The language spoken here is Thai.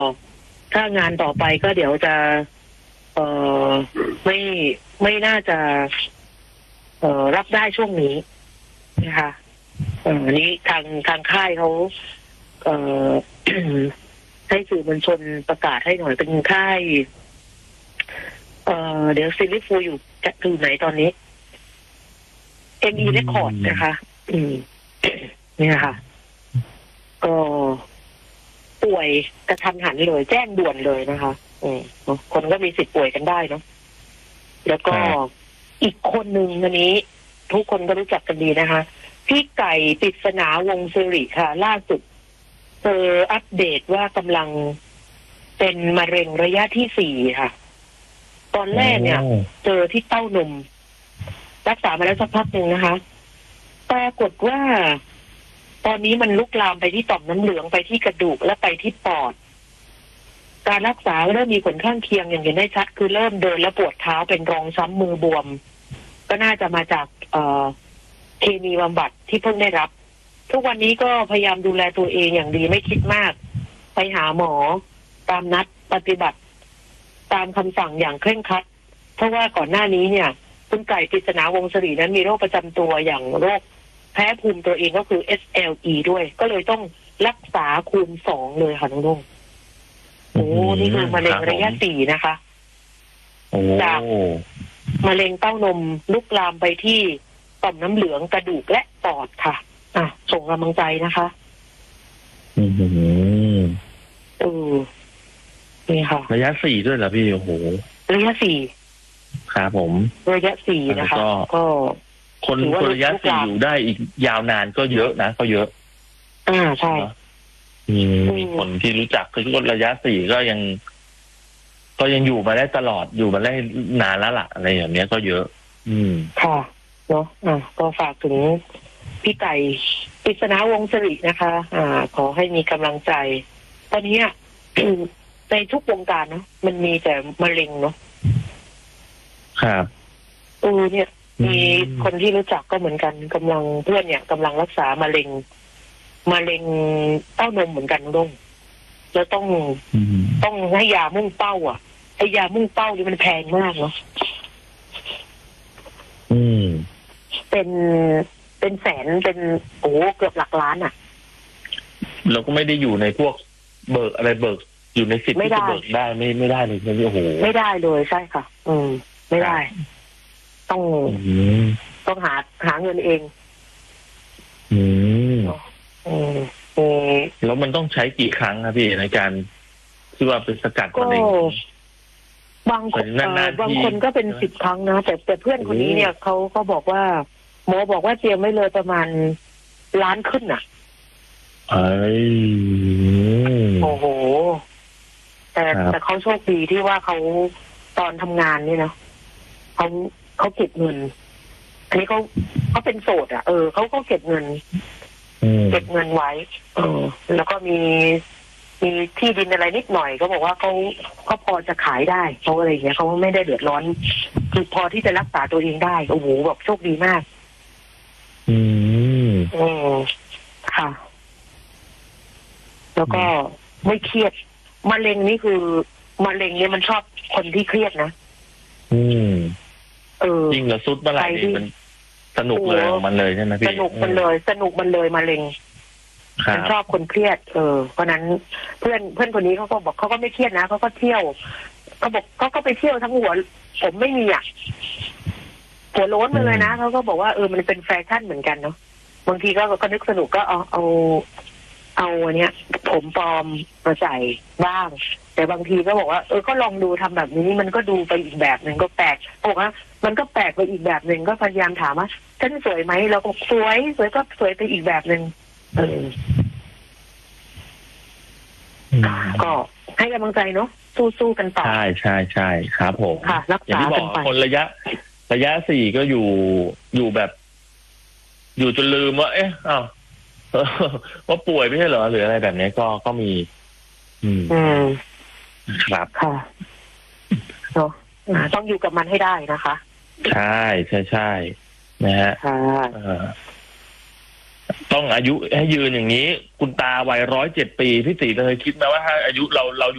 ถ้างานต่อไปก็เดี๋ยวจะเอ่อไม่ไม่น่าจะรับได้ช่วงนี้นะคะอันนี้ทางค่ายเขาเอ่อ ให้สื่อมวลชนประกาศให้หน่อยเป็นค่ายเดี๋ยวซิลิฟูอยู่ไหนตอนนี้ ME Record นะคะ เนี่ยค่ะ ก็ป่วยกระทันหันเลยแจ้งด่วนเลยนะคะคนก็มีสิทธิ์ป่วยกันได้เนาะแล้วก็อีกคนหนึ่งอันนี้ ทุกคนก็รู้จักกันดีนะคะพี่ไก่ปริศนาวงศ์สิริค่ะ ล่าสุดเจออัปเดตว่ากำลังเป็นมะเร็งระยะที่ 4ค่ะตอนแรกเนี่ยเจอที่เต้านมรักษามาแล้วสักพักหนึ่งนะคะปรากฏว่าตอนนี้มันลุกลามไปที่ต่อมน้ำเหลืองไปที่กระดูกและไปที่ปอดการรักษาเริ่มมีผลข้างเคียงอย่างเห็นได้ชัดคือเริ่มเดินแล้วปวดเท้าเป็นรองช้ำมือบวมก็น่าจะมาจากเคมีบำบัดที่เพิ่งได้รับทุกวันนี้ก็พยายามดูแลตัวเองอย่างดีไม่คิดมากไปหาหมอตามนัดปฏิบัติตามคำสั่งอย่างเคร่งครัดเพราะว่าก่อนหน้านี้เนี่ยคุณไก่ปริศนาวงศ์สิรินั้นมีโรคประจำตัวอย่างโรคแพ้ภูมิตัวเองก็คือ SLE ด้วยก็เลยต้องรักษาคูณ 2เลยค่ะน้องนุ่งโอ้นี่คือมะเร็งระยะ 4นะคะจากมะเร็งเต้านมลุกลามไปที่ต่อมน้ำเหลืองกระดูกและปอดค่ะส่งกำลังใจนะคะนี่ค่ะระยะ 4ด้วยเหรอพี่โอ้โหระยะ 4 ครับผมระยะ 4นะคะก็คนระยะ 4อยู่ได้อีกยาวนานก็เยอะนะก็เยอะใช่มีคนที่รู้จักคือคนระยะ 4ก็ยังอยู่มาได้ตลอดอยู่มาได้นานแล้วล่ะอะไรอย่างเนี้ยก็เยอะค่ะเนาะก็ฝากถึงพี่ไก่ปริศนาวงศ์สิรินะคะขอให้มีกำลังใจตอนนี้ในทุกวงการเนาะมันมีแต่มะเร็งเนาะครับเนี่ยมีคนที่รู้จักก็เหมือนกันกำลังเพื่อนเนี่ยกำลังรักษามะเร็งเต้านมเหมือนกันลุงแล้วต้องให้ยามุ่งเป้าไอ้ยามุ่งเป้านี่มันแพงมากเนาะเป็นแสนเป็นเกือบหลักล้านเราก็ไม่ได้อยู่ในพวกเบิกอะไรเบิกอยู่ในสิทธิ์ที่จะเบิกได้ไม่ได้เลยโอ้โหไม่ได้เลยใช่ค่ะไม่ได้ต้องหาเงินเองแล้วมันต้องใช้กี่ครั้งครับพี่ในการที่ว่าเป็นสกัดมะเร็งบางคนก็เป็น10 ครั้งนะแต่เพื่อนคนนี้เนี่ยเขาบอกว่าหมอบอกว่าเตรียมไว้เลยประมาณล้านขึ้นโอ้โหแต่เขาโชคดีที่ว่าเขาตอนทำงานนี่นะเขาเก็บเงินอันนี้เขาเป็นโสดเขาก็เก็บเงินไว้แล้วก็มีที่ดินอะไรนิดหน่อยก็บอกว่าเขาพอจะขายได้เขาอะไรอย่างเงี้ยเขาไม่ได้เดือดร้อนคือพอที่จะรักษาตัวเองได้โอ้โหแบบโชคดีมากค่ะแล้วก็ไม่เครียดมะเร็งนี่คือมะเร็งเนี่ยมันชอบคนที่เครียดนะจริงเหรอซุดเมื่อไหร่มันสนุกเลยของมันเลยใช่ไหมพี่สนุกมันเลยมะเร็งมันชอบคนเครียดเพราะนั้นเพื่อนคนนี้เขาก็บอกเขาก็ไม่เครียดนะเขาก็เที่ยวเขาบอกเขาก็ไปเที่ยวทั้งหัวผมไม่มีหัวโล้นมาเลยนะเขาก็บอกว่ามันเป็นแฟชั่นเหมือนกันเนาะบางทีก็นึกสนุกก็เอาอันเนี้ยผมปลอมมาใส่บ้างแต่บางทีก็บอกว่าก็ลองดูทำแบบนี้มันก็ดูไปอีกแบบหนึ่งก็แปลกบอกว่ามันก็แปลกไปอีกแบบหนึ่งก็พยายามถามว่าฉันสวยไหมเราก็สวยก็สวยไปอีกแบบหนึ่งก็ให้กำลังใจเนาะสู้กันต่อใช่ครับผมค่ะรักษากันไปคนระยะ 4ก็อยู่แบบอยู่จนลืมว่าว่าป่วยไม่ใช่เหรอหรืออะไรแบบนี้ก็มีครับค่ะเนาะต้องอยู่กับมันให้ได้นะคะใช่นะฮะต้องอายุให้ยืนอย่างนี้คุณตาวัย107 ปีพี่ตีเคยคิดไหมว่าถ้าอายุเรา